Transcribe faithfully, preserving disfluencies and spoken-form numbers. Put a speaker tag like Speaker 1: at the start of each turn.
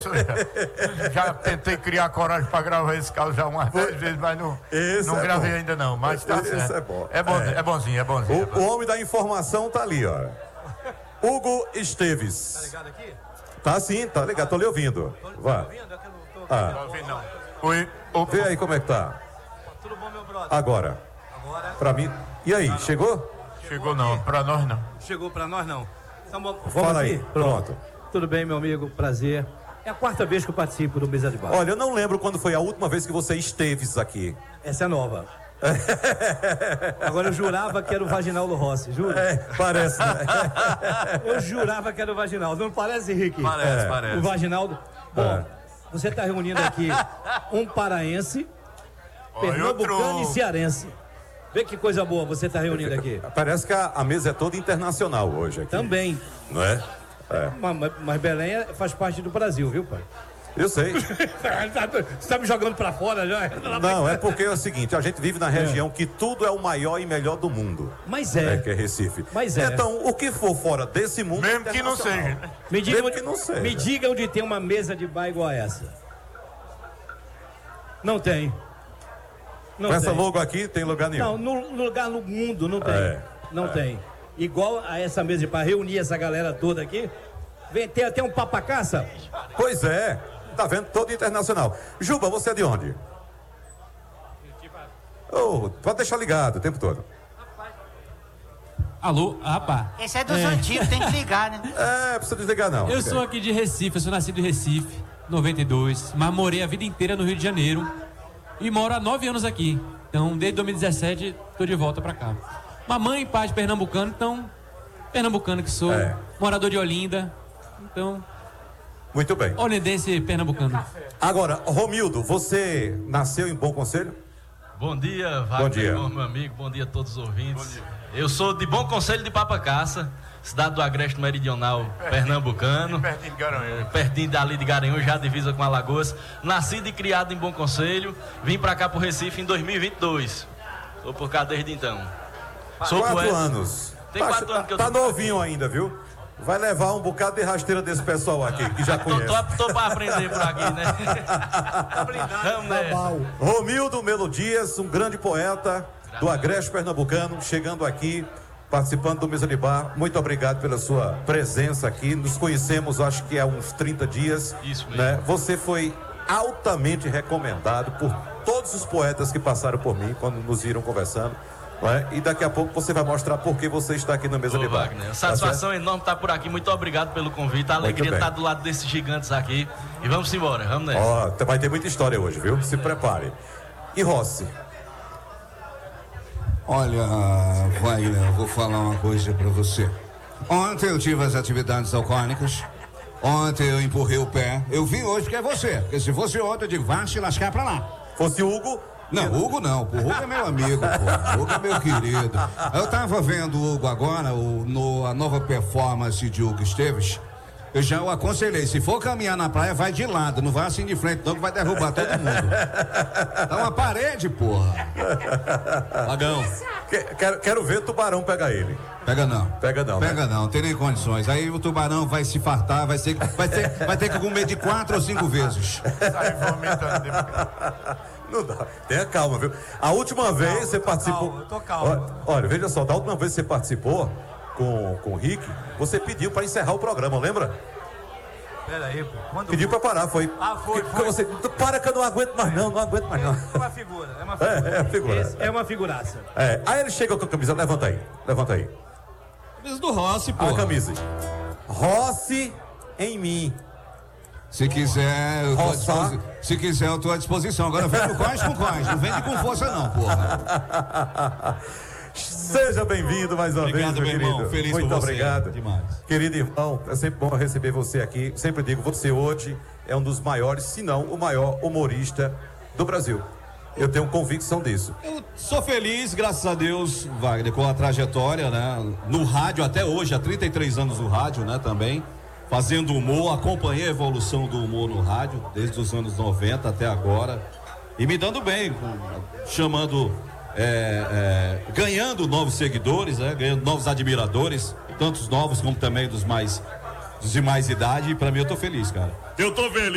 Speaker 1: Já tentei criar coragem para gravar esse caso já umas dez vezes, mas não, não
Speaker 2: é
Speaker 1: gravei
Speaker 2: bom.
Speaker 1: ainda não, mas tá
Speaker 2: esse
Speaker 1: certo.
Speaker 2: É, bom.
Speaker 1: É, bom, é. é bonzinho, é bonzinho.
Speaker 2: O,
Speaker 1: é bonzinho.
Speaker 2: o homem da informação tá ali, ó. Hugo Esteves.
Speaker 3: Tá ligado aqui?
Speaker 2: Tá sim, tá ligado, tô lhe ouvindo. Vá. Ah.
Speaker 1: Não ouvi não. Oi, o...
Speaker 2: Vê aí como é que tá.
Speaker 3: Tudo bom, meu brother?
Speaker 2: Agora.
Speaker 3: Agora.
Speaker 2: Pra mim. E aí, chegou?
Speaker 1: Chegou não, pra nós não.
Speaker 3: Chegou pra nós não. Então, vamos
Speaker 2: Fala
Speaker 3: aqui?
Speaker 2: aí, pronto.
Speaker 3: Tudo bem, meu amigo? Prazer. É a quarta vez que eu participo do Mesa de Bar.
Speaker 2: Olha, eu não lembro quando foi a última vez que você esteve aqui.
Speaker 3: Essa é nova. Agora eu jurava que era o Vaginaldo Rossi, juro?
Speaker 2: É, parece, né?
Speaker 3: Eu jurava que era o Vaginaldo. Não parece, Rick?
Speaker 1: Parece,
Speaker 2: É.
Speaker 1: parece.
Speaker 3: O Vaginaldo. Bom,
Speaker 2: É.
Speaker 3: você está reunindo aqui um paraense,
Speaker 1: Olha,
Speaker 3: pernambucano
Speaker 1: outro.
Speaker 3: e cearense. Vê que coisa boa você está reunindo aqui.
Speaker 2: Parece que a, a mesa é toda internacional hoje aqui.
Speaker 3: Também.
Speaker 2: Não é? É.
Speaker 3: Mas, mas- mas Belém é- faz parte do Brasil, viu, pai?
Speaker 2: Eu sei.
Speaker 3: Você tá me jogando pra fora já?
Speaker 2: Não, é porque é o seguinte, a gente vive na região que tudo é o maior e melhor do mundo.
Speaker 3: Mas é.
Speaker 2: É, que é Recife.
Speaker 3: Mas é.
Speaker 2: Então, o que for fora desse mundo
Speaker 1: Mesmo
Speaker 2: é
Speaker 1: que não
Speaker 2: internacional.
Speaker 1: seja, né?
Speaker 3: Me diga,
Speaker 2: Mesmo
Speaker 3: onde,
Speaker 2: que não seja.
Speaker 3: me diga onde tem uma mesa de bar igual a essa. Não tem. Não
Speaker 2: Com essa
Speaker 3: tem.
Speaker 2: logo aqui, tem lugar nenhum.
Speaker 3: Não, no, no lugar no mundo não tem.
Speaker 2: É,
Speaker 3: Não
Speaker 2: é.
Speaker 3: tem. Igual a essa mesa de bar, reunir essa galera toda aqui. Vem, tem até um papacaça.
Speaker 2: Pois é. Tá vendo? Todo internacional. Juba, você é de onde? Oh, pode deixar ligado o tempo todo.
Speaker 4: Alô, rapaz.
Speaker 5: Esse é dos antigos, tem que ligar, né?
Speaker 2: É, precisa desligar não.
Speaker 4: Eu sou aqui de Recife, eu sou nascido em Recife, noventa e dois, mas morei a vida inteira no Rio de Janeiro e moro há nove anos aqui. Então, desde dois mil e dezessete, tô de volta pra cá. Mamãe e pai de pernambucano, então, pernambucano que sou,
Speaker 2: É.
Speaker 4: morador de Olinda, então,
Speaker 2: Muito bem.
Speaker 4: olindense pernambucano.
Speaker 2: Agora, Romildo, você nasceu em Bom Conselho?
Speaker 6: Bom dia,
Speaker 2: Bom dia.
Speaker 6: Wagner, meu amigo. Bom dia a todos os ouvintes. Eu sou de Bom Conselho de Papacaça, cidade do Agreste Meridional pernambucano.
Speaker 1: Pertinho de Garanhuns.
Speaker 6: Pertinho dali de Garanhuns, já divisa com Alagoas. Nascido e criado em Bom Conselho. Vim pra cá pro Recife em dois mil e vinte e dois. Tô por cá desde então. Sou
Speaker 2: quatro
Speaker 6: poeta.
Speaker 2: anos.
Speaker 6: Tem quatro
Speaker 2: tá,
Speaker 6: anos que eu
Speaker 2: Tá
Speaker 6: tô-
Speaker 2: novinho ainda, viu? Vai levar um bocado de rasteira desse pessoal aqui, que já
Speaker 6: Tô,
Speaker 2: conhece.
Speaker 6: tô, tô pra aprender por aqui, né? Vamos nessa.
Speaker 2: Romildo Melo Dias, um grande poeta do Agreste Pernambucano, chegando aqui, participando do Mesa de Bar. Muito obrigado pela sua presença aqui. Nos conhecemos, acho que há uns trinta dias.
Speaker 6: Isso mesmo.
Speaker 2: Né? Você foi altamente recomendado por todos os poetas que passaram por mim quando nos viram conversando. Não é? E daqui a pouco você vai mostrar por que você está aqui no Mesa
Speaker 6: Ô,
Speaker 2: de Bar.
Speaker 6: Wagner,
Speaker 2: Tá
Speaker 6: satisfação enorme estar por aqui. Muito obrigado pelo convite. A alegria de
Speaker 2: bem.
Speaker 6: estar do lado desses gigantes aqui. E vamos embora, vamos nessa.
Speaker 2: Ó, vai ter muita história hoje, viu? Se prepare. E Rossi?
Speaker 7: Olha, Wagner, eu vou falar uma coisa pra você. Ontem eu tive as atividades alcoólicas. Ontem eu empurrei o pé. Eu vim hoje porque é você. Porque se fosse ontem, eu digo, vá se lascar pra lá.
Speaker 2: Fosse Hugo?
Speaker 7: Não, Hugo não, pô, Hugo é meu amigo, pô, Hugo é meu querido. Eu tava vendo o Hugo agora, o, no, a nova performance de Hugo Esteves. Eu já o aconselhei, se for caminhar na praia, vai de lado, não vai assim de frente, não, que vai derrubar todo mundo. Dá uma parede, porra. Lagão.
Speaker 2: Que- Quero, quero ver Tubarão pegar ele.
Speaker 7: Pega não.
Speaker 2: Pega não,
Speaker 7: Pega
Speaker 2: né?
Speaker 7: não, tem nem condições. Aí o tubarão vai se fartar, vai, ser, vai, ter, vai ter que comer de quatro ou cinco vezes.
Speaker 1: Sai vomitando depois.
Speaker 2: Não dá. Tenha calma, viu? A última vez você participou.
Speaker 3: calmo, eu tô calmo.
Speaker 2: Olha, olha, veja só, da última vez que você participou com, com o Rick, você pediu para encerrar o programa, lembra?
Speaker 3: Pera aí, pô. Quando
Speaker 2: Pediu para parar, foi.
Speaker 3: Ah, foi,
Speaker 2: Porque
Speaker 3: foi.
Speaker 2: você. Para que eu não aguento mais, não, não aguento mais, não.
Speaker 3: É uma figura, é uma figura.
Speaker 2: É, é a figura.
Speaker 3: Esse é uma figuraça.
Speaker 2: É. Aí ele chega com a camisa, levanta aí, levanta aí.
Speaker 7: Camisa do Rossi,
Speaker 2: A camisa. Rossi em mim.
Speaker 7: Se quiser, eu tô à
Speaker 2: Roçar.
Speaker 7: disposi- se quiser, eu tô à disposição. Agora vem com cós com cós, não vem com força não, porra.
Speaker 2: Seja bem-vindo mais uma
Speaker 7: Obrigado,
Speaker 2: vez, meu
Speaker 7: meu irmão.
Speaker 2: querido.
Speaker 7: Feliz
Speaker 2: Muito
Speaker 7: por você.
Speaker 2: obrigado.
Speaker 7: Demais.
Speaker 2: Querido irmão, é sempre bom receber você aqui. Sempre digo, você hoje é um dos maiores, se não o maior humorista do Brasil. Eu tenho convicção disso.
Speaker 8: Eu sou feliz, graças a Deus, Wagner, com a trajetória, né? No rádio até hoje, há trinta e três anos no rádio, né? Também, fazendo humor, acompanhei a evolução do humor no rádio, desde os anos noventa até agora. E me dando bem, com- chamando, é, é, ganhando novos seguidores, né? Ganhando novos admiradores, tantos novos como também dos mais, dos de mais idade. E pra mim eu tô feliz, cara.
Speaker 9: Eu tô feliz.